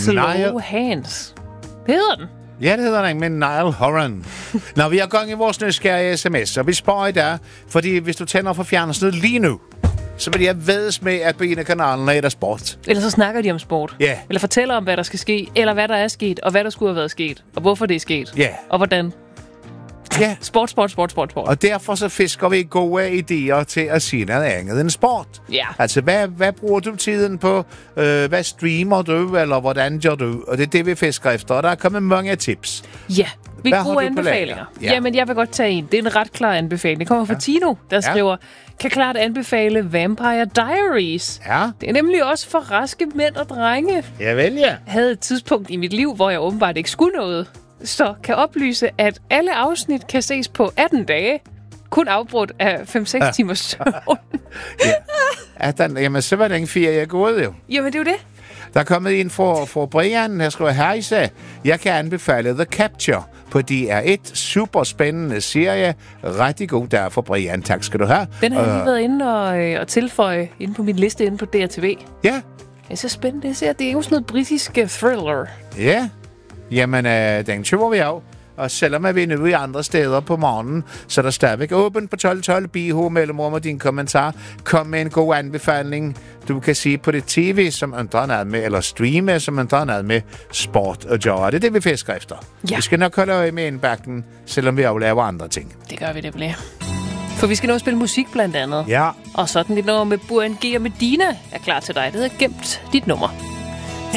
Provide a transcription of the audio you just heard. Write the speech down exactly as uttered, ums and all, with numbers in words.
Slow Hands. Det hedder den. Ja, det hedder den, med Niall Horan. Når vi er gang i vores nysgerrige sms, og vi sparer i dag, fordi hvis du tænder for fjernsynet lige nu, så vil jeg vædes med, at på en af kanalerne er der sport. Eller så snakker de om sport. Ja. Yeah. Eller fortæller om, hvad der skal ske, eller hvad der er sket, og hvad der skulle have været sket, og hvorfor det er sket. Ja. Yeah. Og hvordan. Ja. Yeah. Sport, sport, sport, sport, sport. Og derfor så fisker vi gode idéer til at sige noget andet end sport. Ja. Altså, hvad, hvad bruger du tiden på? Øh, hvad streamer du, eller hvordan gør du? Og det er det, vi fisker efter, og der er kommet mange tips. Ja, vi Hvad gode anbefalinger. Ja. Jamen, jeg vil godt tage en. Det er en ret klar anbefaling. Det kommer fra ja. Tino, der ja. skriver, kan klart anbefale Vampire Diaries. Ja. Det er nemlig også for raske mænd og drenge. Jeg vælger. Jeg havde et tidspunkt i mit liv, hvor jeg åbenbart ikke skulle noget. Så kan oplyse, at alle afsnit kan ses på atten dage. Kun afbrudt af fem seks ja. timers søvn. Ja. atten, jamen, så var det en fire, jeg er gået jo. Jamen, det er jo det. Der er kommet ind for, for Brian, der skriver, hejsa, jeg kan anbefale The Capture på D R et. Super spændende serie. Rigtig god der for Brian. Tak skal du have. Den har jeg lige uh, været inde og, øh, og tilføje inde på min liste inde på D R T V. Ja. Det er så spændende. Det er, det er jo sådan noget britisk uh, thriller. Ja. Jamen, øh, den køber vi af. Og selvom vi er nu i andre steder på morgenen, så er der stadigvæk åbent på tolv tolv. Biho mellemrum og din kommentar. Kom med en god anbefaling, du kan sige på det tv, som andre er med, eller streame, som andre er med sport og job. Det er det, vi fisker efter. Ja. Vi skal nok holde øje med indbakken, selvom vi aflaver andre ting. Det gør vi, det bliver. For vi skal nå at spille musik blandt andet. Ja. Og sådan dit nummer med Burhan G og Medina er klar til dig. Det hedder Gemt dit nummer.